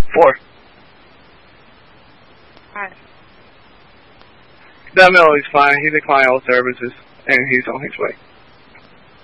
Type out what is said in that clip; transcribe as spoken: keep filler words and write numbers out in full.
Four. Five. That middle is fine. He declined all services, and he's on his way.